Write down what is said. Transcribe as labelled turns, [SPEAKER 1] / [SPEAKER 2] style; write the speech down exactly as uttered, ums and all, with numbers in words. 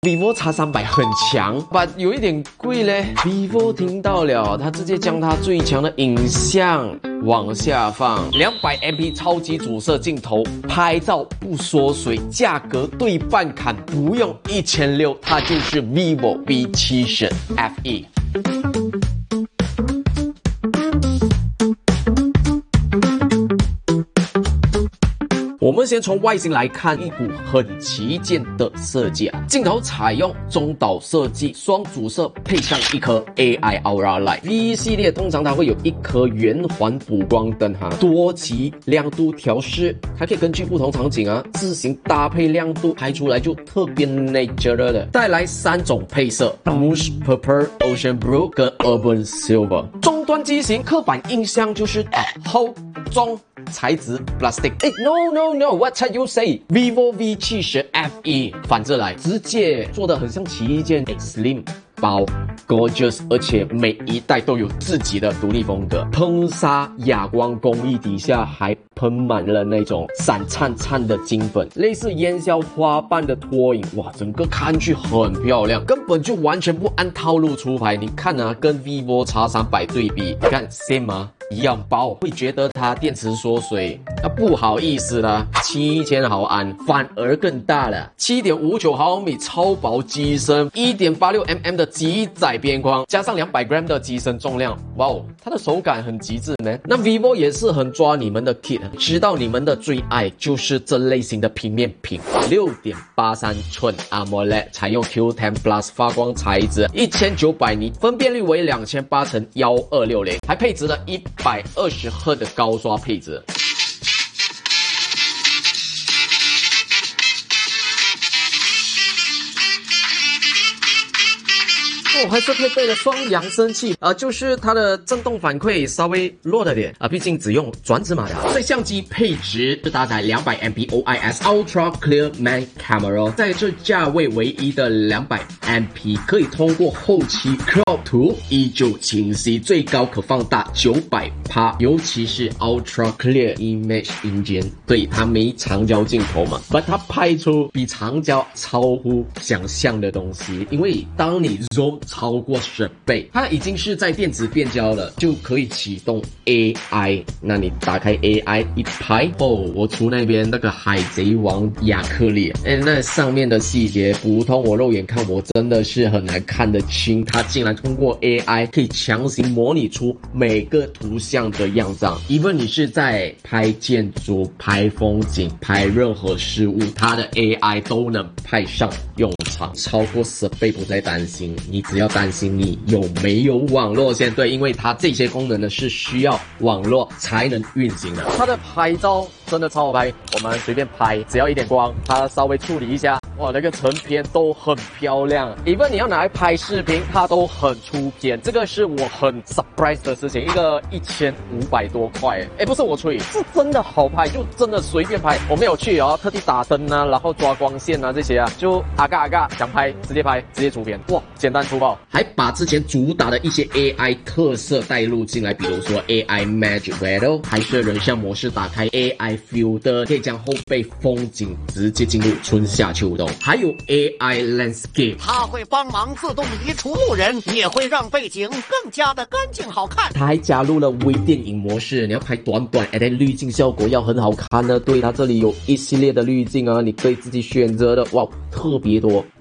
[SPEAKER 1] vivo X 三百很强 ，but 有一点贵嘞。vivo 听到了，他直接将它最强的影像往下放， 两百 M P 超级主摄镜头，拍照不缩水，价格对半砍，不用一千六，它就是 vivo V 七十 F E。我们先从外形来看，一股很旗舰的设计啊！镜头采用中岛设计，双主摄配上一颗 A I Aura Light。V 系列通常它会有一颗圆环补光灯哈，多级亮度调试，还可以根据不同场景啊自行搭配亮度，拍出来就特别 natural 的。带来三种配色 ：Bush Purple、Ocean Blue 跟 Urban Silver。终端机型刻板印象就是啊厚中。材质 plastic， 哎 ，no no no，what you say？vivo V 七十 F E 反着来，直接做的很像旗舰 slim 包 ，gorgeous， 而且每一代都有自己的独立风格。喷砂哑光工艺底下还喷满了那种闪灿灿的金粉，类似烟消花瓣的拖影，哇，整个看去很漂亮，根本就完全不按套路出牌。你看啊，跟 vivo X 三百对比，你看 same 吗？一样包，会觉得它电池缩水，啊不好意思啦，七千毫安反而更大了， 七点五九毫米超薄机身， 一点八六 mm 的极窄边框，加上两百 gram 的机身重量，哇哦，它的手感很极致呢。那 vivo 也是很抓你们的 kit， 知道你们的最爱就是这类型的平面屏， 六点八三寸 AMOLED， 采用 Q 十 Plus 发光材质，一千九百尼，分辨率为两千八乘一二六零，还配置了一百二十赫的高刷配置。哦，还是配备了双扬声器，呃，就是它的震动反馈稍微弱了点啊、呃，毕竟只用转子马达。所以相机配置是搭载 两百 M P O I S Ultra Clear Main Camera， 在这价位唯一的 两百 M P 可以通过后期 crop 图依旧清晰，最高可放大 九百趴， 尤其是 Ultra Clear Image 硬件，对，它没长焦镜头嘛，把它拍出比长焦超乎想象的东西，因为当你 zoom超过十倍，它已经是在电子变焦了，就可以启动 A I。那你打开 A I 一拍，哦，我出那边那个海贼王亚克力，哎，那上面的细节，普通我肉眼看我真的是很难看得清，它竟然通过 A I 可以强行模拟出每个图像的样子。even 你是在拍建筑、拍风景、拍任何事物，它的 A I 都能派上用场，超过十倍不再担心，你只要担心你有没有网络线，对，因为它这些功能呢是需要网络才能运行的。它的拍照真的超好拍，我们随便拍，只要一点光，它稍微处理一下，哇，那个成片都很漂亮。even 你要拿来拍视频，它都很出片，这个是我很 surprise 的事情。一个一千五百多块，哎，不是我吹，是真的好拍，就真的随便拍。我没有去哦，特地打灯啊，然后抓光线啊这些啊，就阿嘎阿嘎想拍直接拍，直接出片，哇，简单粗暴。还把之前主打的一些 A I 特色带入进来，比如说 A I Magic Window， 拍摄人像模式打开 A I Filter， 可以将后背风景直接进入春夏秋冬。还有 A I Landscape，
[SPEAKER 2] 它会帮忙自动移除路人，也会让背景更加的干净好看。
[SPEAKER 1] 它还加入了微电影模式，你要拍短短，而且滤镜效果要很好看呢。对，它这里有一系列的滤镜啊，你可以自己选择的，哇，特别多。